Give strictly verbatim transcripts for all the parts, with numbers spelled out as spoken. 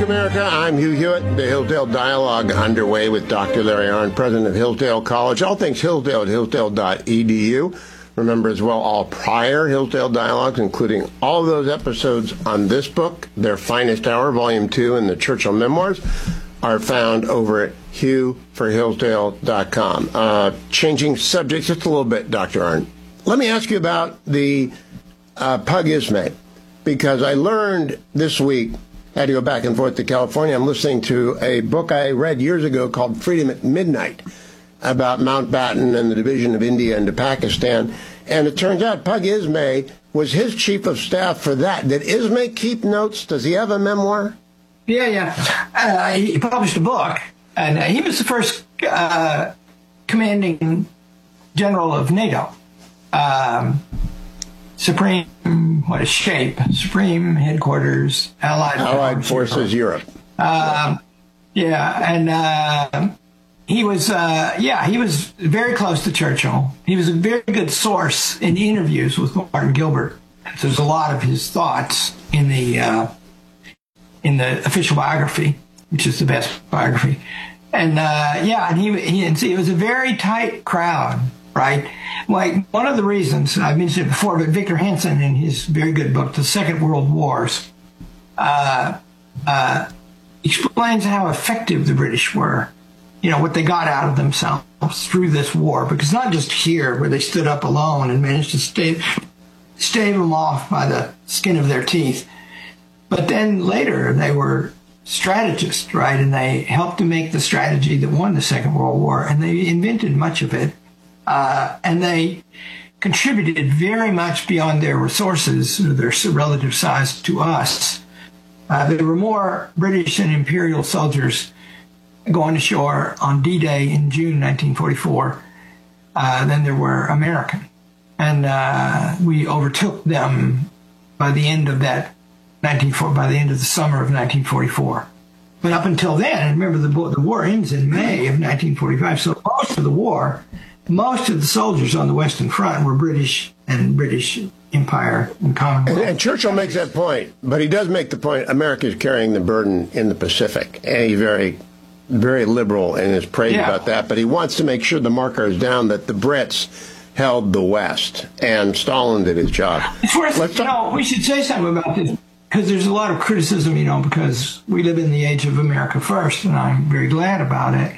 America. I'm Hugh Hewitt. The Hillsdale Dialogue underway with Doctor Larry Arnn, president of Hillsdale College. All things Hillsdale at hillsdale dot e d u. Remember as well all prior Hillsdale Dialogues, including all of those episodes on this book, Their Finest Hour, Volume two, and the Churchill Memoirs, are found over at hugh for hillsdale dot com. Uh, changing subjects just a little bit, Doctor Arnn. Let me ask you about the uh, Pug Ismay, because I learned this week, I had to go back and forth to California. I'm listening to a book I read years ago called Freedom at Midnight about Mountbatten and the division of India into Pakistan. And it turns out Pug Ismay was his chief of staff for that. Did Ismay keep notes? Does he have a memoir? Yeah, yeah. Uh, he published a book, and uh, he was the first uh, commanding general of NATO. Um, Supreme, what is SHAPE? Supreme Headquarters, Allied, Allied Forces Europe. Um, yeah, and uh, he was, uh, yeah, he was very close to Churchill. He was a very good source in interviews with Martin Gilbert. There's a lot of his thoughts in the uh, in the official biography, which is the best biography. And uh, yeah, and he, he and see, it was a very tight crowd. Right? Like, one of the reasons, I mentioned it before, but Victor Hansen, in his very good book, The Second World Wars, uh, uh, explains how effective the British were, you know, what they got out of themselves through this war. Because not just here, where they stood up alone and managed to stave, stave them off by the skin of their teeth, but then later they were strategists, right? And they helped to make the strategy that won the Second World War, and they invented much of it. Uh, and they contributed very much beyond their resources or their relative size to us. Uh, there were more British and Imperial soldiers going ashore on D-Day in June nineteen forty-four uh, than there were American. And uh, we overtook them by the end of that nineteen forty, by the end of the summer of nineteen forty-four. But up until then, remember the, the war ends in May of nineteen forty-five, so most of the war, most of the soldiers on the Western Front were British and British Empire and Commonwealth. And, and Churchill makes that point, but he does make the point America is carrying the burden in the Pacific. And he's very, very liberal in his praise yeah. about that. But he wants to make sure the marker is down that the Brits held the West and Stalin did his job. It's worth, Let's you know, we should say something about this, because there's a lot of criticism, you know, because we live in the age of America first, and I'm very glad about it.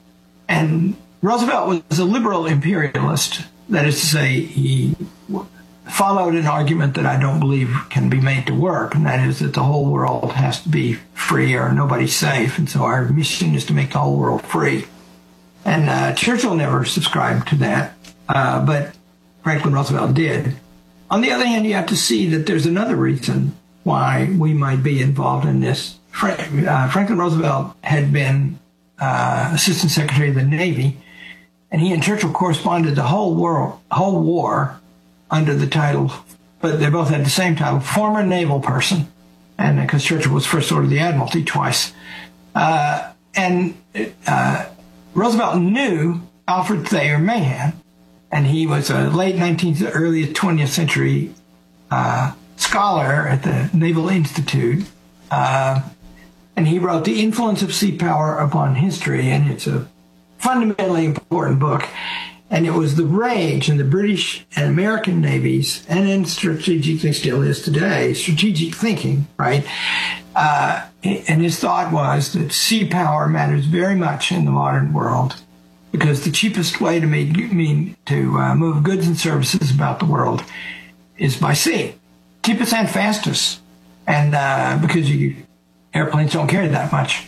And Roosevelt was a liberal imperialist. That is to say, he followed an argument that I don't believe can be made to work, and that is that the whole world has to be free or nobody's safe, and so our mission is to make the whole world free. And uh, Churchill never subscribed to that, uh, but Franklin Roosevelt did. On the other hand, you have to see that there's another reason why we might be involved in this. Frank, uh, Franklin Roosevelt had been uh, Assistant Secretary of the Navy, and he and Churchill corresponded the whole world, whole war under the title, but they both had the same title, former naval person, and because Churchill was First Order of the Admiralty twice. Uh, and uh, Roosevelt knew Alfred Thayer Mahan, and he was a late nineteenth, early twentieth century uh, scholar at the Naval Institute, uh, and he wrote The Influence of Sea Power Upon History, and it's a fundamentally important book. And it was the rage in the British and American navies, and in strategically still is today, strategic thinking, right? Uh, and his thought was that sea power matters very much in the modern world, because the cheapest way to make, mean to uh, move goods and services about the world is by sea. Cheapest and fastest, and uh, because you, airplanes don't carry that much.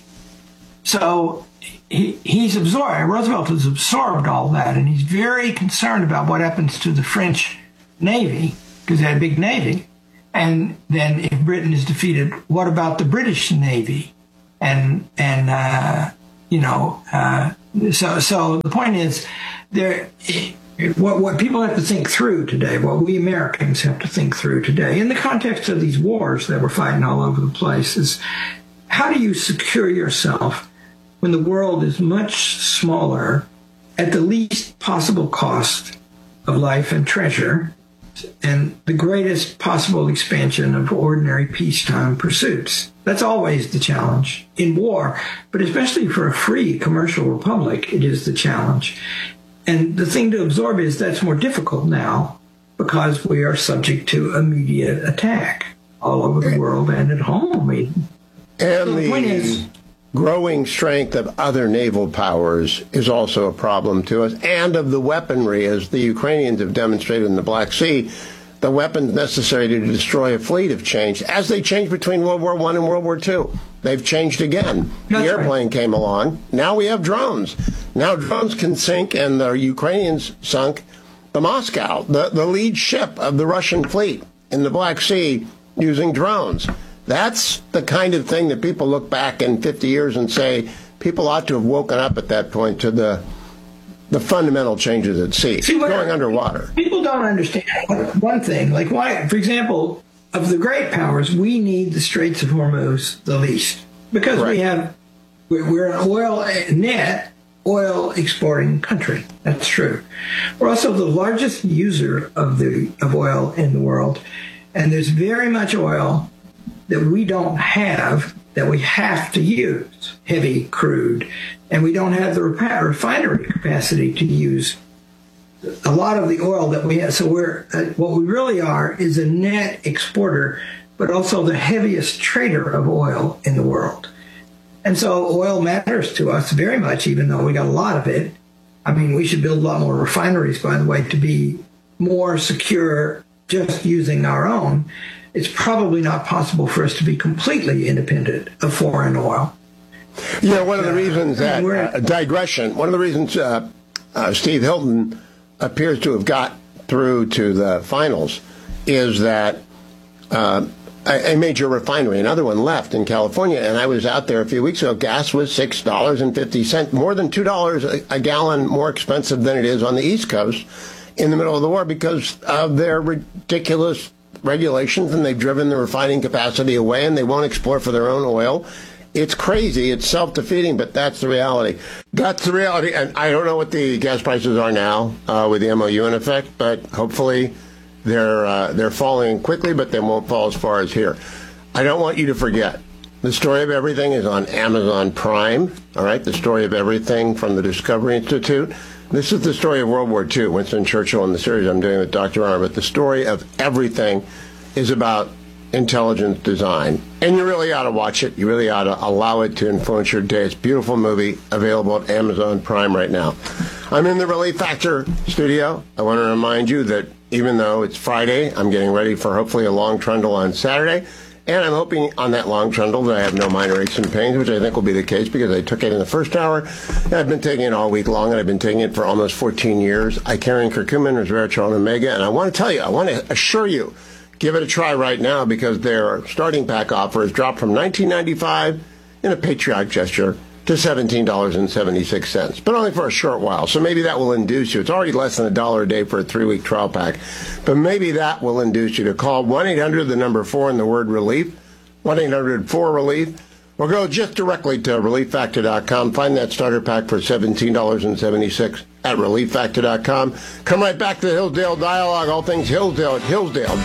So he, he's absorbed, Roosevelt has absorbed all that, and he's very concerned about what happens to the French Navy, because they had a big Navy. And then if Britain is defeated, what about the British Navy? And, and uh, you know, uh, so so the point is, there. What, what people have to think through today, what we Americans have to think through today, in the context of these wars that we're fighting all over the place, is how do you secure yourself when the world is much smaller at the least possible cost of life and treasure and the greatest possible expansion of ordinary peacetime pursuits? That's always the challenge in war, but especially for a free commercial republic, it is the challenge. And the thing to absorb is that's more difficult now because we are subject to immediate attack all over the world and at home. And so the, the point is, growing strength of other naval powers is also a problem to us, and of the weaponry, as the Ukrainians have demonstrated in the Black Sea. The weapons necessary to destroy a fleet have changed, as they changed between World War One and World War Two. They've changed again. That's the airplane right. came along. Now we have drones. Now drones can sink, and the Ukrainians sunk the Moscow, the, the lead ship of the Russian fleet in the Black Sea, using drones. That's the kind of thing that people look back in fifty years and say, people ought to have woken up at that point to the the fundamental changes at sea, See, what, going underwater. People don't understand one thing. Like, why, for example, of the great powers, we need the Straits of Hormuz the least because Right. we have we're an oil net oil exporting country. That's true. We're also the largest user of the of oil in the world, and there's very much oil that we don't have that we have to use, heavy crude, and we don't have the refinery capacity to use a lot of the oil that we have. So we're uh, what we really are is a net exporter, but also the heaviest trader of oil in the world. And so oil matters to us very much, even though we got a lot of it. I mean, we should build a lot more refineries, by the way, to be more secure just using our own. It's probably not possible for us to be completely independent of foreign oil. Yeah, one of the reasons that, We're- uh, digression, one of the reasons uh, uh, Steve Hilton appears to have got through to the finals is that uh, a, a major refinery, another one left in California, and I was out there a few weeks ago, gas was six dollars and fifty cents, more than two dollars a, a gallon more expensive than it is on the East Coast in the middle of the war because of their ridiculous regulations, and they've driven the refining capacity away, and they won't explore for their own oil. It's crazy. It's self-defeating, but that's the reality. That's the reality, and I don't know what the gas prices are now uh, with the M O U in effect, but hopefully they're uh, they're falling quickly, but they won't fall as far as here. I don't want you to forget. The Story of Everything is on Amazon Prime, all right? The Story of Everything from the Discovery Institute. This is the story of World War Two, Winston Churchill, in the series I'm doing with Doctor Arnold. But the story of everything is about intelligence design. And you really ought to watch it. You really ought to allow it to influence your day. It's a beautiful movie, available at Amazon Prime right now. I'm in the Relief Factor studio. I want to remind you that even though it's Friday, I'm getting ready for hopefully a long trundle on Saturday. And I'm hoping on that long trundle that I have no minor aches and pains, which I think will be the case because I took it in the first hour. And I've been taking it all week long, and I've been taking it for almost fourteen years. Icarian curcumin, resveratrol, and omega. And I want to tell you, I want to assure you, give it a try right now because their starting pack offer has dropped from nineteen ninety-five dollars in a patriotic gesture to seventeen dollars and seventy-six cents, but only for a short while. So maybe that will induce you. It's already less than a dollar a day for a three-week trial pack, but maybe that will induce you to call one eight hundred, the number four, and the word relief, one eight hundred four relief, or go just directly to relief factor dot com. Find that starter pack for seventeen dollars and seventy-six cents at relief factor dot com. Come right back to the Hillsdale Dialogue, all things Hillsdale at hillsdale